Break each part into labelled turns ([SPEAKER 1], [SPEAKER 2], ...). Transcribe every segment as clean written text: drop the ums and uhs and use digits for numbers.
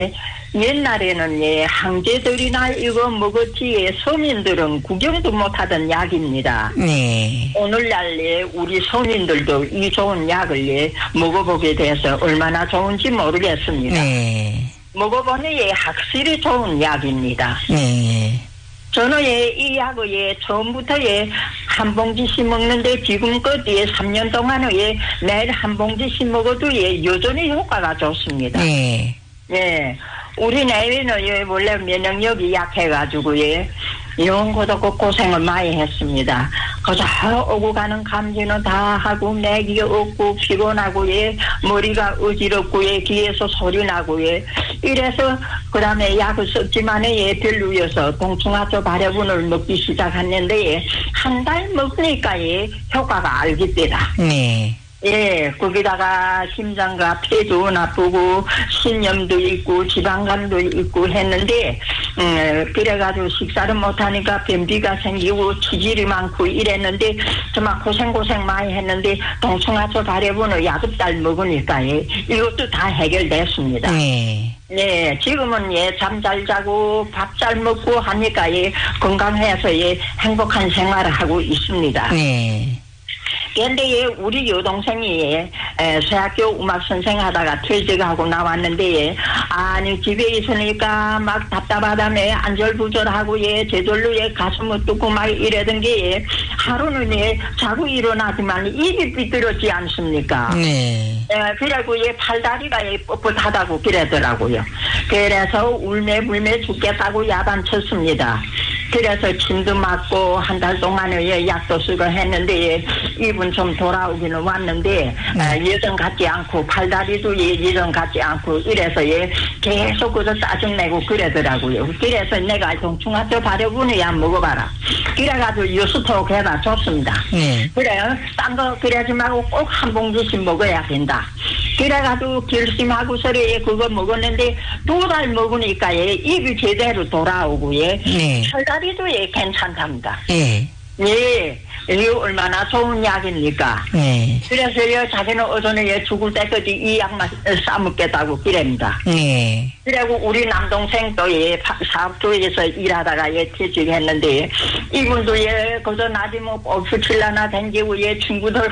[SPEAKER 1] 옛날에는 황제들이나 이거 먹었지 서민들은 구경도 못하던 약입니다.
[SPEAKER 2] 네.
[SPEAKER 1] 오늘날 우리 서민들도 이 좋은 약을 먹어보게 돼서 얼마나 좋은지 모르겠습니다.
[SPEAKER 2] 네.
[SPEAKER 1] 먹어보니 확실히 좋은 약입니다.
[SPEAKER 2] 네.
[SPEAKER 1] 저는 이 약을 처음부터 한 봉지씩 먹는데 지금껏 3년 동안은 매일 한 봉지씩 먹어도 여전히 효과가 좋습니다.
[SPEAKER 2] 네.
[SPEAKER 1] 예. 우리 내외는 원래 면역력이 약해가지고 연고도 고생을 많이 했습니다. 그저 오고 가는 감기는 다 하고 맥이 없고 피곤하고 머리가 어지럽고 귀에서 소리 나고 이래서 그다음에 약을 썼지만 별로여서 동충하초 발효분을 먹기 시작했는데 한 달 먹으니까 효과가 알겠더라.
[SPEAKER 2] 네.
[SPEAKER 1] 거기다가 심장과 폐도 나쁘고 신염도 있고 지방간도 있고 했는데 그래가지고 식사를 못하니까 변비가 생기고 치질이 많고 이랬는데 정말 고생 많이 했는데 동충하초 발효분을 야급달 먹으니까 이것도 다 해결됐습니다. 네, 지금은 잠 잘 자고 밥 잘 먹고 하니까 건강해서 행복한 생활을 하고 있습니다.
[SPEAKER 2] 네.
[SPEAKER 1] 그런데 우리 여동생이 대학교 음악 선생 하다가 퇴직하고 나왔는데 아니 집에 있으니까 막 답답하다며 안절부절하고 제절로 가슴을 뚫고 막 이러던 게 하루는 자고 일어나지만 입이 삐뚤었지 않습니까?
[SPEAKER 2] 네.
[SPEAKER 1] 그래고 팔다리가 뻣뻣하다고 그러더라고요. 그래서 울매불매 죽겠다고 야단쳤습니다. 그래서 침도 맞고 한 달 동안에 약도 쓰고 했는데 입은 좀 돌아오기는 왔는데 예전 같지 않고 팔다리도 예전 같지 않고 이래서 계속 그저 짜증내고 그러더라고요. 그래서 내가 동충하초 발효분이야 먹어봐라. 그래가지고 유수톡 해다 줬습니다. 그래요. 딴 거 그러지 말고 꼭 한 봉지씩 먹어야 된다. 그래가지고 결심하고서 그거 먹었는데 2달 먹으니까 입이 제대로 돌아오고 팔다리도 괜찮답니다. 이게 얼마나 좋은 약입니까? 그래서 자기는 어전에 죽을 때까지 이 약만 싸먹겠다고 그럽니다. 그리고 우리 남동생도 사업소에서 일하다가 퇴직했는데 이분도 그저 낮에 오프칠라나 댕기고 친구들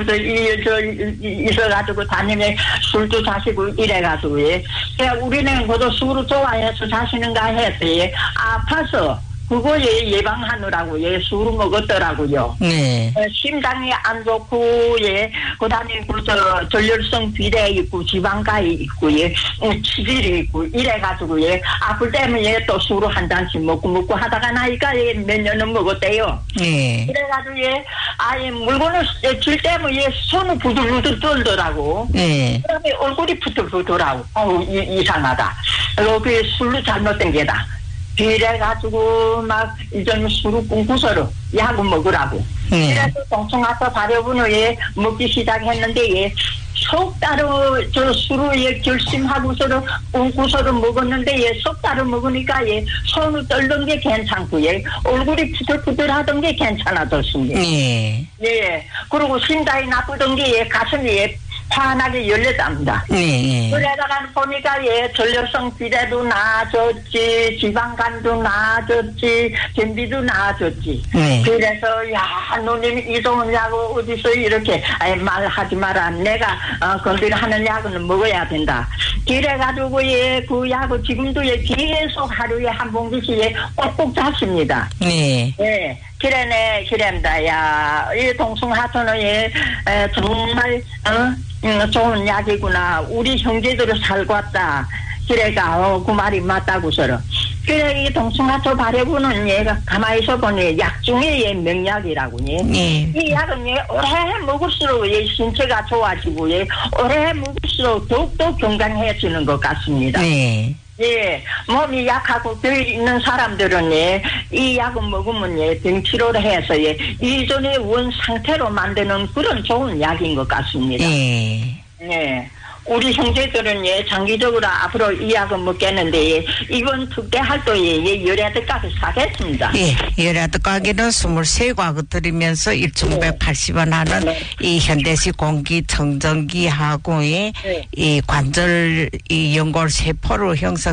[SPEAKER 1] 있어가지고 다니면 술도 자시고 이래가지고 우리는 그저 술을 좋아해서 자시는가 해서 아파서 그거 예방하느라고 술을 먹었더라고요. 심장이 안 좋고 그다음에 전열성 비대 있고 지방가이 있고 치질이 있고 이래가지고 아플 때면 또 술을 한 잔씩 먹고 하다가 나니까 몇 년은 먹었대요. 그래가지고 아예 물건을 줄 때면 손을 부들부들 떨더라고. 그다음에 얼굴이 부들부들하고 이상하다. 그 술로 잘못된 게다. 그래가지고 막 이전 술을 끊고서로 약을 먹으라고. 그래서 동충하초 발효분을 먹기 시작했는데 석 달을 술을 결심하고서도 끊고서도 먹었는데 석 달을 먹으니까 손을 떨던 게 괜찮고 얼굴이 푸들푸들하던 게 괜찮아졌습니다. 그리고 심장이 나쁘던 게 가슴이 환하게 열렸답니다. 그러다가 보니까 전력성 비대도 나아졌지, 지방간도 나아졌지, 변비도 나아졌지. 그래서 누님 이 좋은 약을 어디서 이렇게 말하지 마라. 내가 건드려하는 약은 먹어야 된다. 그래가지고 그 약을 지금도 계속 하루에 한 봉지씩 꼭꼭 잡습니다. 그래입니다. 이 동충하초는 정말 좋은 약이구나. 우리 형제들을 살고 왔다. 그래가 그 말이 맞다고 서로. 그래 이 동충하초 발효분은 가만히 있어 보니 약 중에 명약이라고. 이 약은 오래 먹을수록 신체가 좋아지고 오래 먹을수록 더욱더 건강해지는 것 같습니다. 몸이 약하고 뼈 있는 사람들은 이 약을 먹으면 병치료를 해서 이전의 원 상태로 만드는 그런 좋은 약인 것 같습니다. 우리 형제들은 예, 장기적으로 앞으로 이 약은 먹겠는데, 예, 이번 특대 활동에 예, 열애들 가게 사겠습니다.
[SPEAKER 2] 예, 열애들 가게는 23과거 들이면서 1,580원 하는 이 현대식 공기 청정기하고의 이 관절 이 연골 세포로 형성